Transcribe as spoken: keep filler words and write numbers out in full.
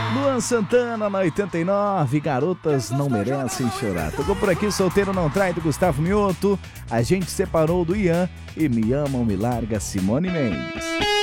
Luan Santana na oitenta e nove, Garotas Não Merecem Chorar. Tocou por aqui Solteiro Não Trai do Gustavo Mioto. A Gente Separou do Ian e Me Ama ou Me Larga, Simone Mendes.